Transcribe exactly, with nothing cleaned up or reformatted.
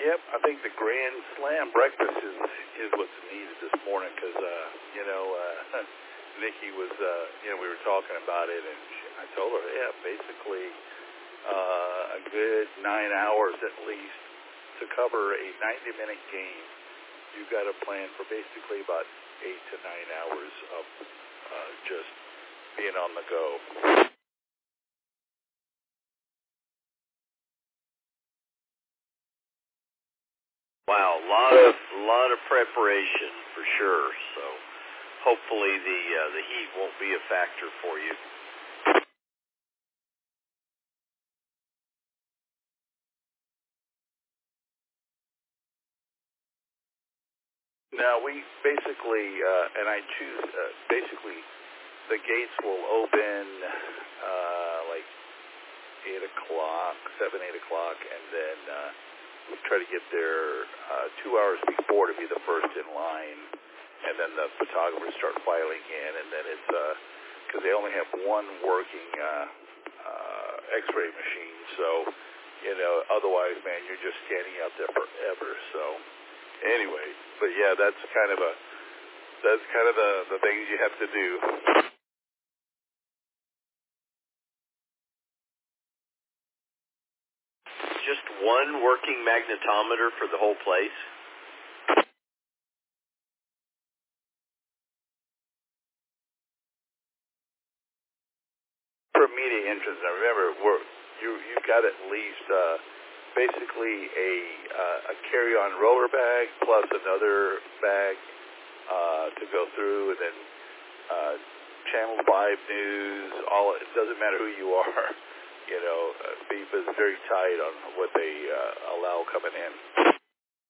Yep, I think the Grand Slam breakfast is is what's needed this morning because, uh, you know, uh, Nikki was, uh, you know, we were talking about it, and she, I told her, yeah, basically uh, a good nine hours at least to cover a ninety-minute game. You've got to plan for basically about eight to nine hours of uh, just being on the go. Wow, a lot of lot of preparation for sure. So hopefully the uh, the heat won't be a factor for you. Now we basically, uh, and I choose uh, basically the gates will open uh, like eight o'clock, seven, eight o'clock, and then uh, we try to get there uh, two hours before to be the first in line, and then the photographers start filing in, and then it's because uh, they only have one working uh, uh, X-ray machine, so you know otherwise, man, you're just standing out there forever. So anyway, but yeah, that's kind of a that's kind of the the things you have to do. Just one working magnetometer for the whole place? For immediate entrance, now remember, we're, you, you've got at least uh, basically a, uh, a carry-on roller bag plus another bag uh, to go through, and then uh, Channel five News, all, it doesn't matter who you are. You know, uh, FIFA is very tight on what they uh, allow coming in.